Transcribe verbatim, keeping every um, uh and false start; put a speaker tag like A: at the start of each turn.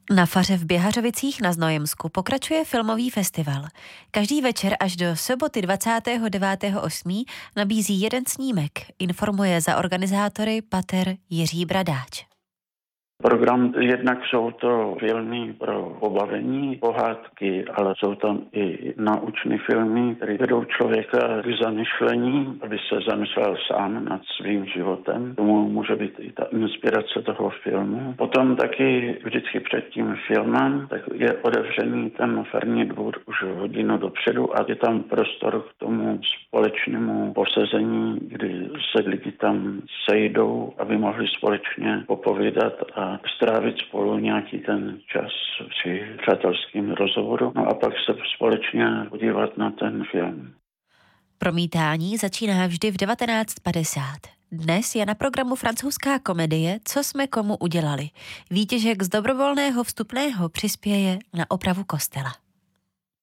A: Na faře v Běhařovicích na Znojemsku pokračuje filmový festival. Každý večer až do soboty dvacátého devátého osmého nabízí jeden snímek, informuje za organizátory pater Jiří Bradáč.
B: Program, jednak jsou to filmy pro pobavení, pohádky, ale jsou tam i naučné filmy, které vedou člověka k zamyšlení, aby se zamyslel sám nad svým životem. Tomu může být i ta inspirace toho filmu. Potom taky vždycky před tím filmem tak je otevřený ten farní dvůr už hodinu dopředu a je tam prostor k tomu společnému posezení, kdy se lidi tam sejdou, aby mohli společně popovídat a strávit spolu nějaký ten čas při přátelském rozhovoru, no a pak se společně podívat na ten film.
A: Promítání začíná vždy v devatenáct padesát. Dnes je na programu francouzská komedie Co jsme komu udělali. Výtěžek z dobrovolného vstupného přispěje na opravu kostela.